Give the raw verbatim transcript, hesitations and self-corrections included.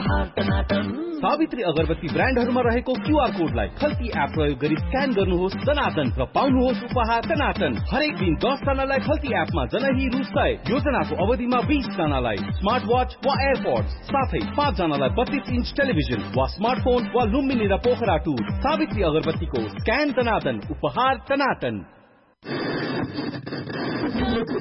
उपहार टनाटन। सावित्री अगरबत्ती ब्रान्डहरुमा रहेको क्यूआर कोडलाई खल्ती एप प्रयोग गरी स्क्यान गर्नुहोस् टनाटन र पाउनुहोस् उपहार टनाटन। हरेक दिन दस जनालाई खल्ती एपमा जनही रु सय, योजनाको अवधिमा बीस जनालाई स्मार्ट वाच वा एयरपोड्स, साथै पाँच जनालाई बत्तीस इन्च टेलिभिजन वा स्मार्टफोन वा लुम्बिनी र पोखरा टुर। सावित्री अगरबत्तीको स्क्यान टनाटन उपहार टनाटन।